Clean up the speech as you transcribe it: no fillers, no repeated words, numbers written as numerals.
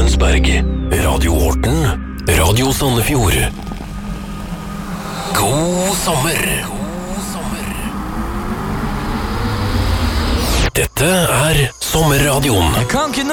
Tønsberg, Radio Horten, Radio Sandefjord. God sommer. Dette er Sommerradioen. Jeg kan ikke